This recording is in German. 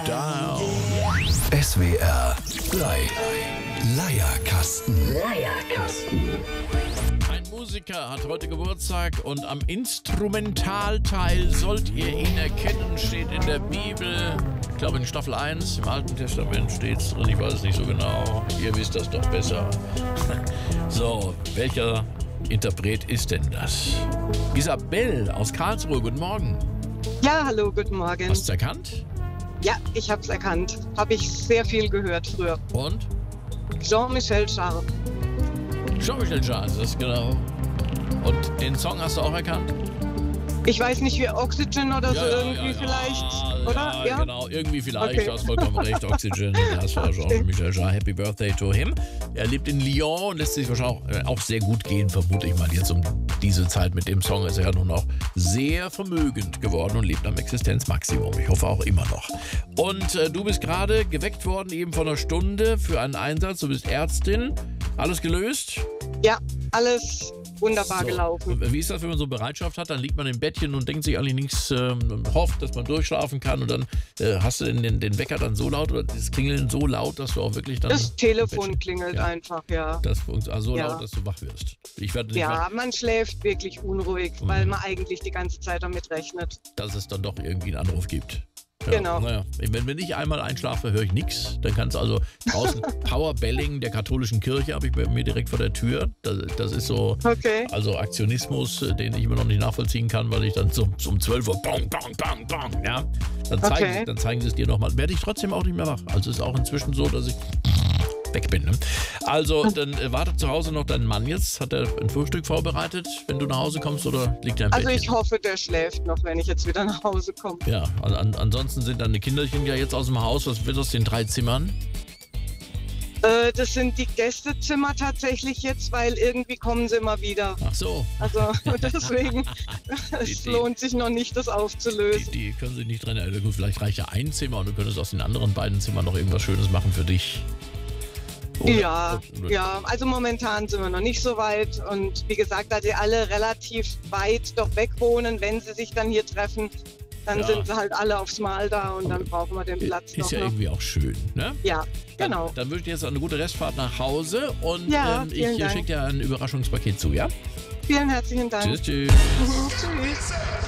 Down. SWR 3. Leierkasten. Ein Musiker hat heute Geburtstag und am Instrumentalteil sollt ihr ihn erkennen, steht in der Bibel. Ich glaube in Staffel 1 im Alten Testament steht es drin, ich weiß es nicht so genau. Ihr wisst das doch besser. So, welcher Interpret ist denn das? Isabel aus Karlsruhe, guten Morgen. Ja, hallo, guten Morgen. Hast du es erkannt? Ja, ich habe es erkannt. Habe ich sehr viel gehört früher. Und? Jean-Michel Jarre. Jean-Michel Jarre, das ist genau. Und den Song hast du auch erkannt? Ich weiß nicht, wie Oxygen oder so irgendwie vielleicht, oder? Ja, genau, irgendwie vielleicht, Okay. du hast vollkommen recht, Oxygen, das war Jean-Michel Jarre, Happy Birthday to him. Er lebt in Lyon und lässt sich wahrscheinlich auch sehr gut gehen, vermute ich mal. Jetzt um diese Zeit mit dem Song ist er ja nun auch sehr vermögend geworden und lebt am Existenzmaximum. Ich hoffe auch immer noch. Und du bist gerade geweckt worden, eben vor einer Stunde für einen Einsatz. Du bist Ärztin. Alles gelöst? Ja, alles wunderbar gelaufen. Wie ist das, wenn man so Bereitschaft hat? Dann liegt man im Bettchen und denkt sich eigentlich nichts, hofft, dass man durchschlafen kann und dann hast du den Wecker dann so laut oder das Klingeln so laut, dass du auch wirklich dann... Das Telefon klingelt einfach, ja. Das also so Ja. laut, dass du wach wirst. Ich werde nicht Ja, man schläft wirklich unruhig, weil man eigentlich die ganze Zeit damit rechnet. dass es dann doch irgendwie einen Anruf gibt. Ja, Genau. Naja. Wenn ich einmal einschlafe, höre ich nichts. Dann kannst du also draußen Powerbelling der katholischen Kirche habe ich bei mir direkt vor der Tür. Das ist so, Okay. also Aktionismus, den ich immer noch nicht nachvollziehen kann, weil ich dann um 12 Uhr bong, bong, bong, bong, ja. Dann zeigen sie es dir nochmal. Werde ich trotzdem auch nicht mehr wach. Also es ist auch inzwischen so, dass ich weg bin. Ne? Also, dann wartet zu Hause noch dein Mann jetzt. Hat er ein Frühstück vorbereitet, wenn du nach Hause kommst oder liegt er im Also Bettchen? ich hoffe, der schläft noch, wenn ich jetzt wieder nach Hause komme. Ja, ansonsten sind deine Kinderchen ja jetzt aus dem Haus. Was wird aus den 3 Zimmern? Das sind die Gästezimmer tatsächlich jetzt, weil irgendwie kommen sie immer wieder. Ach so, Also deswegen, es Die- lohnt sich noch nicht, das aufzulösen. die können sich nicht dran erinnern. Gut, vielleicht reicht ja ein Zimmer und du könntest aus den anderen beiden Zimmern noch irgendwas Schönes machen für dich. Oder- Ja, oder- ja, also momentan sind wir noch nicht so weit und wie gesagt, da die alle relativ weit doch weg wohnen, wenn sie sich dann hier treffen, dann Ja. sind sie halt alle aufs Mal da und dann brauchen wir den Platz Ist ja noch. irgendwie auch schön, ne? Ja, genau. Dann wünsche ich dir jetzt eine gute Restfahrt nach Hause und Ja, ich vielen Dank. schicke dir ein Überraschungspaket zu, ja? Vielen herzlichen Dank. Tschüss, tschüss. Tschüss.